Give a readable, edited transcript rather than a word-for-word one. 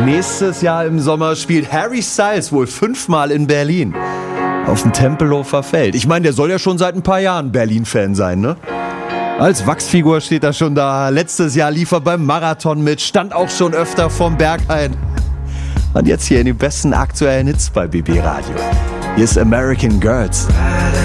Nächstes Jahr im Sommer spielt Harry Styles wohl 5-mal in Berlin. Auf dem Tempelhofer Feld. Ich meine, der soll ja schon seit ein paar Jahren Berlin-Fan sein, ne? Als Wachsfigur steht er schon da. Letztes Jahr lief er beim Marathon mit, stand auch schon öfter vorm Berghain. Und jetzt hier in den besten aktuellen Hits bei BB Radio. Hier ist American Girls.